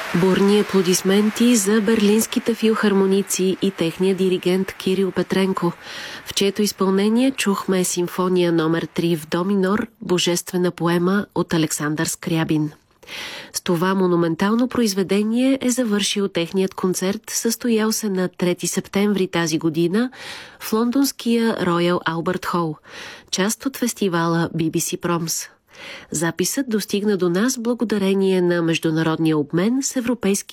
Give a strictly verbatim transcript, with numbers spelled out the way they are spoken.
Бурни аплодисменти за берлинските филхармоници и техния диригент Кирил Петренко, в чието изпълнение чухме симфония номер три в до минор, божествена поема от Александър Скрябин. С това монументално произведение е завършил техният концерт, състоял се на трети септември тази година в лондонския Royal Albert Hall, част от фестивала Би Би Си Промс. Записът достигна до нас благодарение на международния обмен с европейски